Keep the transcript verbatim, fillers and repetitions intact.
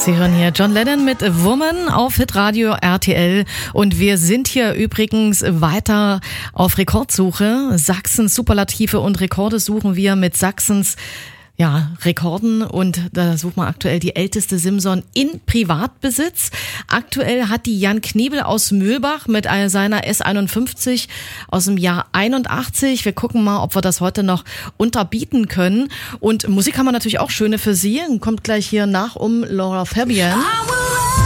Sie hören hier John Lennon mit Woman auf Hitradio R T L und wir sind hier übrigens weiter auf Rekordsuche. Sachsens Superlative und Rekorde suchen wir mit Sachsens ja, Rekorden und da sucht man aktuell die älteste Simson in Privatbesitz. Aktuell hat die Jan Knebel aus Mühlbach mit seiner S einundfünfzig aus dem Jahr einundachtzig. Wir gucken mal, ob wir das heute noch unterbieten können. Und Musik haben wir natürlich auch schöne für Sie. Kommt gleich hier nach um Laura Fabian.